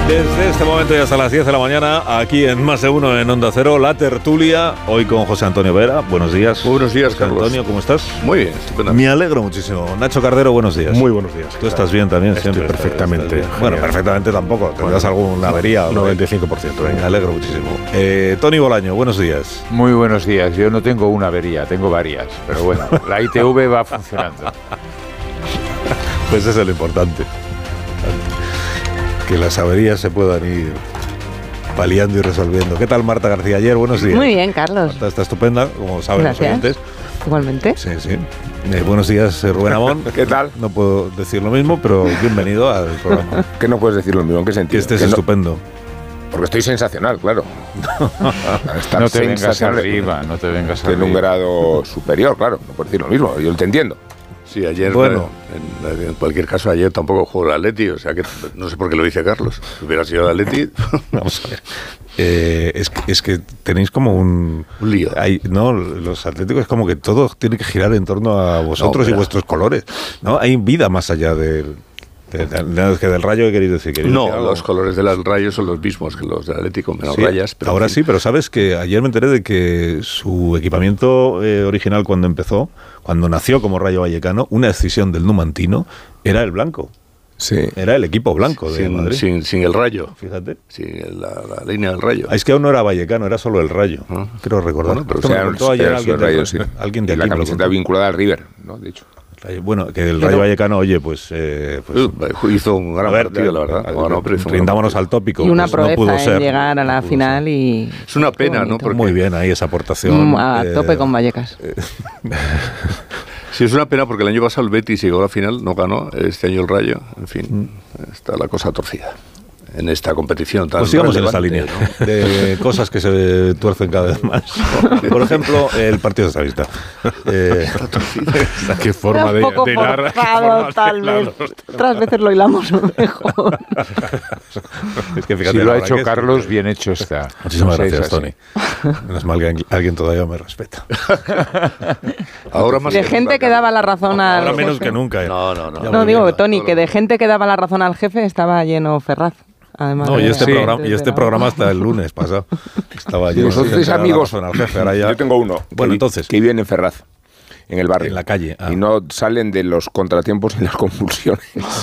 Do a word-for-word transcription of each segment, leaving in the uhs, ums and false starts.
Desde este momento y hasta las diez de la mañana, aquí en Más de Uno en Onda Cero, La Tertulia, hoy con José Antonio Vera. Buenos días. Muy buenos días, José Carlos. Antonio, ¿cómo estás? Muy bien, estupendo. Me alegro muchísimo. Nacho Cardero, buenos días. Muy buenos días. Tú estás bien también, Estoy siempre. perfectamente. Estás bien. Bueno, perfectamente tampoco. Tendrás bueno, alguna avería. noventa y cinco por ciento. Me alegro muchísimo. Eh, Tony Bolaño, buenos días. Muy buenos días. Yo no tengo una avería, tengo varias. Pero bueno, la I T V va funcionando. Pues eso es lo importante. Que las averías se puedan ir paliando y resolviendo. ¿Qué tal, Marta García Ayer? Buenos días. Muy bien, Carlos. Marta está estupenda, como saben Gracias. los oyentes. Igualmente. Sí, sí. Eh, buenos días, eh, Rubén Amón. ¿Qué tal? No puedo decir lo mismo, pero bienvenido al programa. Que no puedes decir lo mismo, ¿en qué Que sentido? estés Que no- estupendo. porque estoy sensacional, claro. Estar No te vengas sensacional arriba, no te vengas en un arriba. grado superior, claro. No puedes decir lo mismo, yo te entiendo. Sí, ayer, Bueno. bueno, en, en cualquier caso, ayer tampoco jugó el Atleti, o sea que no sé por qué lo dice Carlos. Si hubiera sido el Atleti, Vamos a ver. Eh, es, que- es que tenéis como un... un lío. Hay, no, los atléticos es como que todo tiene que girar en torno a vosotros No, y pero- vuestros colores. ¿No? Hay vida más allá del... de- de- de- que del Rayo, ¿qué queréis decir? ¿Queréis No, decir algo? los colores de las rayas son los mismos que los del Atlético, menos Sí, rayas. Pero ahora en sí, fin. pero sabes que ayer me enteré de que su equipamiento eh, original cuando empezó, cuando nació como Rayo Vallecano, una decisión del Numantino, era el blanco. Sí. Era el equipo blanco de sin, Madrid. sin, sin el rayo, Fíjate. sin el- la, la línea del rayo. Ah, es que aún no era Vallecano, era solo el Rayo. Ah. Creo recordar. Bueno, pero Esto O me sea, lo contó ayer era alguien, el Rayo, de, sí. alguien de Y la aquí. me lo camiseta contó. vinculada al River, ¿no? De hecho. Rayo- Bueno, que el Rayo Pero- Vallecano, oye, pues... Eh, pues Uh, hizo un gran a ver, partido, la verdad. a- Bueno, pero hizo un gran rindámonos partido. al tópico. Y una pues no pudo proeza ser. en llegar a la No pudo final ser. y... Es una Qué pena, ¿no? bonito. Porque Muy bien ahí esa aportación. Mm, a eh, tope con Vallecas. Sí, es una pena porque el año pasado el Betis llegó a la final, no ganó, este año el Rayo, en fin, está la cosa torcida en esta competición tan Pues sigamos en esta relevante, línea ¿no? de cosas que se tuercen cada vez más. Por ejemplo, el Partido Socialista. Eh, Qué forma de, Era un poco de hilar- qué forzado, forma de tal hilarlo. vez. Otras veces lo hilamos mejor. es que fíjate, Si la lo ha verdad hecho que es- Carlos, bien hecho está. Muchísimas No sé, gracias, es así. Tony. Menos mal que alguien todavía me respeta. Ahora más De que gente nunca, que daba la razón al Ahora menos jefe. que nunca. eh. No, no, no. Ya No, muy digo, bien. Tony, que de gente que daba la razón al jefe estaba lleno Ferraz. Además, No, y de- este, Sí. programa, y este de- programa hasta el lunes pasado. Estaba lleno de Vosotros gente sois que daba amigos. razón al jefe, ahora ya- Yo tengo uno. que Bueno, vi- entonces. Que vive en Ferraz, en el barrio. En la calle, ah. Y no salen de los contratiempos y las convulsiones.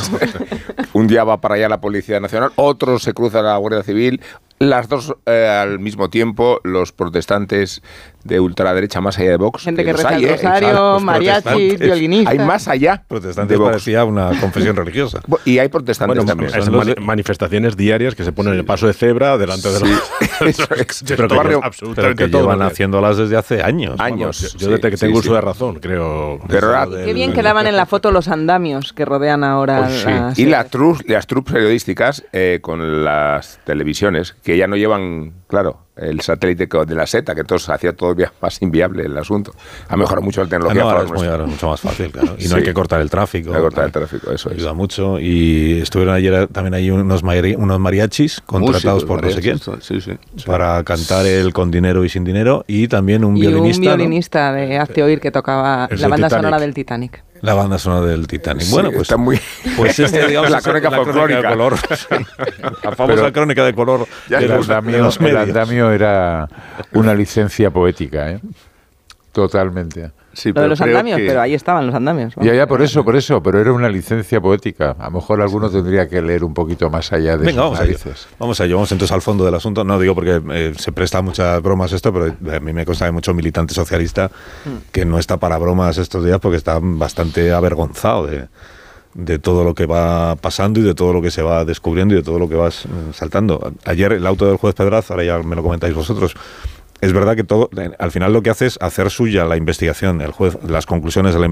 Un día va para allá la Policía Nacional, otro se cruza la Guardia Civil. Las dos eh, al mismo tiempo, los protestantes de ultraderecha más allá de Vox. Gente que los reza hay, el ¿eh? rosario, Los mariachis, protestantes. violinistas. Hay más allá Protestantes de Vox. parecía una confesión religiosa. Bu- Y hay protestantes Bueno, también. es Son los- mani- manifestaciones diarias que se ponen en el paso de cebra delante de los... Eso es. Pero que Barrio- es Pero absolutamente que todo. llevan porque- haciéndolas desde hace años. Años. Yo, Sí, yo desde que sí, tengo sí. uso de razón, creo... Pero ahora- Desde Qué bien el- quedaban en la foto los andamios que rodean ahora Pues sí. las... Y las trus, las trus periodísticas eh, con las televisiones, que ya no llevan, claro, el satélite co- de la seta, que entonces hacía todavía más inviable el asunto. Ha mejorado mucho la Ah, tecnología. no, a ahora favor es, muy, nuestro. ahora es mucho más fácil, claro. Y no Sí. hay que cortar el tráfico. Hay que cortar el tráfico, eso es. Ayuda mucho. Y estuvieron ayer también ahí unos, mari- unos mariachis contratados Músicos, por no sé quién mariachis, Sí, sí. sí. para cantar el con dinero y sin dinero, y también un y violinista, un ¿no? violinista de Hazte Oír que tocaba Es la el banda Titanic. sonora del Titanic. La banda sonora del Titanic. Sí, Bueno, pues está muy... pues este, digamos, La es crónica folclórica. de color. La famosa Pero- crónica de color Ya de El los, de andamio, los el medios. andamio era una licencia poética, ¿eh? Totalmente. Sí, Lo de pero los creo andamios, que- pero ahí estaban los andamios. vamos. Ya, ya, por eso, por eso, pero era una licencia poética. A lo mejor alguno tendría que leer un poquito más allá de Venga, sus vamos a ello. narices. Vamos a ello, vamos entonces al fondo del asunto. No digo porque eh, se presta a muchas bromas esto, pero a mí me consta de mucho militante socialista que no está para bromas estos días porque está bastante avergonzado de, de todo lo que va pasando y de todo lo que se va descubriendo y de todo lo que va eh, saltando. Ayer el auto del juez Pedraz, ahora ya me lo comentáis vosotros, es verdad que todo, al final lo que hace es hacer suya la investigación, el juez, las conclusiones de la investigación.